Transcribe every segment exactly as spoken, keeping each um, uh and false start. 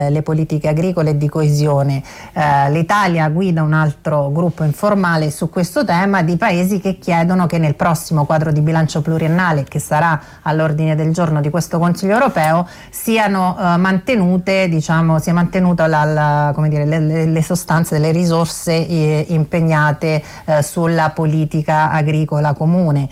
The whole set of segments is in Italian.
le politiche agricole e di coesione. Eh, L'Italia guida un altro gruppo informale su questo tema di paesi che chiedono che nel prossimo quadro di bilancio pluriennale, che sarà all'ordine del giorno di questo Consiglio europeo, siano eh, mantenute, diciamo, sia mantenuta la, la, come dire, le, le sostanze delle risorse eh, impegnate eh, sulla politica agricola comune.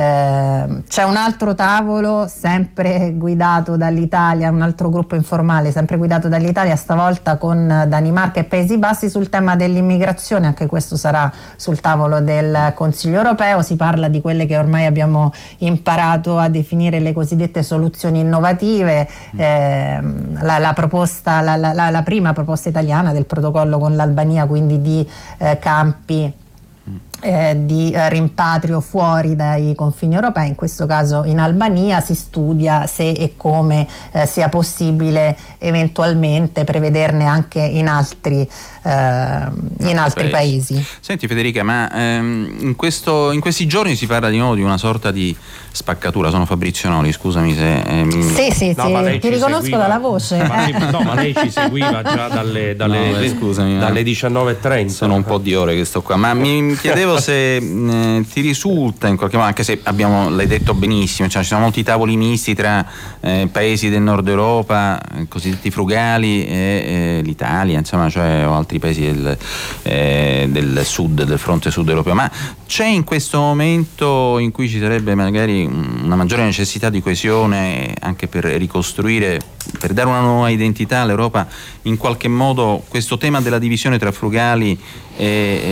Eh, c'è un altro tavolo sempre guidato dall'Italia, un altro gruppo informale sempre guidato dall'Italia, l'Italia stavolta con Danimarca e Paesi Bassi sul tema dell'immigrazione. Anche questo sarà sul tavolo del Consiglio europeo. Si parla di quelle che ormai abbiamo imparato a definire le cosiddette soluzioni innovative, eh, la, la, proposta, la, la, la prima proposta italiana del protocollo con l'Albania, quindi di eh, campi Eh, di eh, rimpatrio fuori dai confini europei, in questo caso in Albania. Si studia se e come eh, sia possibile eventualmente prevederne anche in altri, eh, in altri paesi. paesi. Senti Federica, ma ehm, in, questo, in questi giorni si parla di nuovo di una sorta di spaccatura. Sono Fabrizio Noli, scusami se ehm... sì sì, no, sì ti riconosco seguiva dalla voce. Ma, eh. No, ma lei ci seguiva già dalle, dalle, no, beh, scusami, dalle diciannove e trenta. Sono un po' di ore che sto qua, ma mi chiedevo se eh, ti risulta in qualche modo, anche se abbiamo, l'hai detto benissimo, cioè ci sono molti tavoli misti tra eh, paesi del nord Europa, eh, cosiddetti frugali, e eh, l'Italia, insomma, cioè o altri paesi del, eh, del sud, del fronte sud europeo, ma c'è in questo momento in cui ci sarebbe magari una maggiore necessità di coesione anche per ricostruire, per dare una nuova identità all'Europa, in qualche modo questo tema della divisione tra frugali e,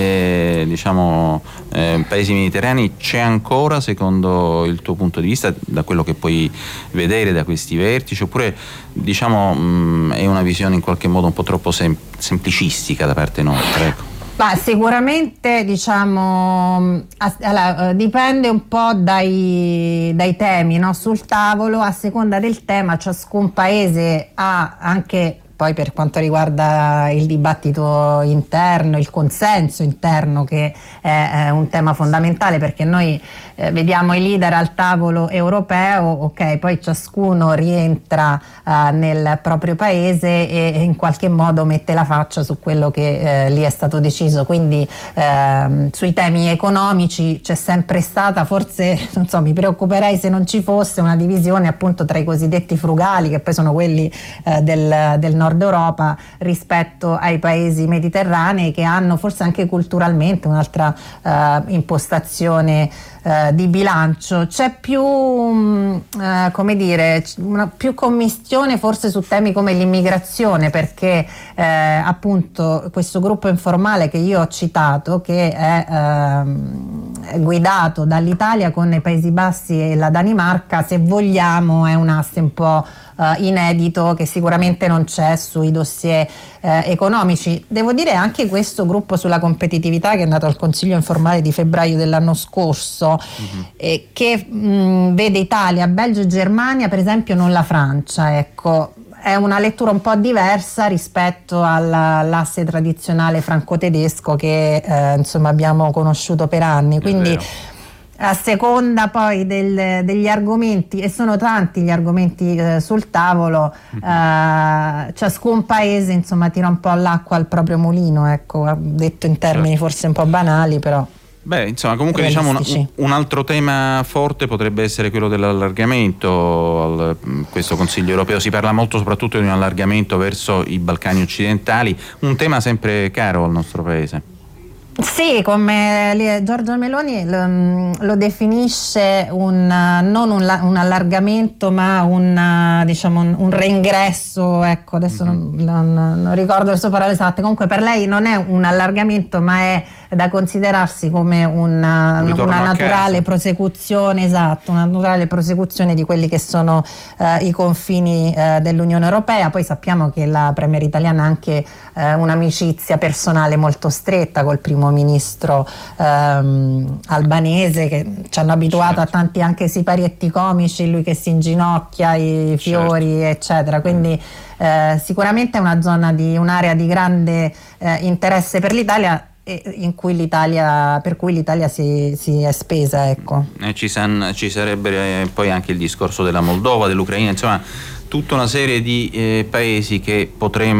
e diciamo eh, paesi mediterranei c'è ancora, secondo il tuo punto di vista, da quello che puoi vedere da questi vertici, oppure diciamo mh, è una visione in qualche modo un po' troppo sem- semplicistica da parte nostra? Ecco. Ma sicuramente diciamo allora, dipende un po' dai, dai temi, no? Sul tavolo, a seconda del tema, ciascun paese ha anche, poi per quanto riguarda il dibattito interno, il consenso interno, che è, è un tema fondamentale, perché noi eh, vediamo i leader al tavolo europeo, ok, poi ciascuno rientra eh, nel proprio paese e, e in qualche modo mette la faccia su quello che eh, lì è stato deciso. Quindi eh, sui temi economici c'è sempre stata, forse non so, mi preoccuperei se non ci fosse una divisione appunto tra i cosiddetti frugali, che poi sono quelli eh, del, del nord Europa, rispetto ai paesi mediterranei, che hanno forse anche culturalmente un'altra eh, impostazione eh, di bilancio. C'è più mh, eh, come dire, una più commistione forse su temi come l'immigrazione, perché eh, appunto questo gruppo informale che io ho citato, che è eh, guidato dall'Italia con i Paesi Bassi e la Danimarca, se vogliamo è un asse un po' Uh, inedito, che sicuramente non c'è sui dossier uh, economici. Devo dire anche questo gruppo sulla competitività, che è andato al Consiglio informale di febbraio dell'anno scorso, uh-huh. eh, che mh, vede Italia, Belgio e Germania, per esempio non la Francia, ecco. È una lettura un po' diversa rispetto all'asse tradizionale franco-tedesco che eh, insomma abbiamo conosciuto per anni. Quindi a seconda poi del, degli argomenti, e sono tanti gli argomenti eh, sul tavolo, eh, ciascun paese insomma tira un po' l'acqua al proprio mulino, ecco, detto in termini forse un po' banali, però beh, insomma, comunque diciamo un, un altro tema forte potrebbe essere quello dell'allargamento. Al, questo Consiglio europeo si parla molto soprattutto di un allargamento verso i Balcani occidentali, un tema sempre caro al nostro paese. Sì, come Giorgia Meloni lo, lo definisce un, non un, un allargamento, ma un, diciamo, un, un reingresso, ecco, adesso mm-hmm. non, non, non ricordo le sue parole esatte. Comunque per lei non è un allargamento, ma è da considerarsi come una, un una naturale prosecuzione, esatto, una naturale prosecuzione di quelli che sono eh, i confini eh, dell'Unione Europea. Poi sappiamo che la premier italiana ha anche eh, un'amicizia personale molto stretta col primo ministro ehm, albanese, che ci hanno abituato certo. a tanti anche siparietti comici, lui che si inginocchia, i fiori certo. eccetera, quindi eh, sicuramente è una zona di un'area di grande eh, interesse per l'Italia, in cui l'Italia, per cui l'Italia si, si è spesa, ecco. Eh, ci, san, ci sarebbe eh, poi anche il discorso della Moldova, dell'Ucraina, insomma tutta una serie di eh, paesi che potremmo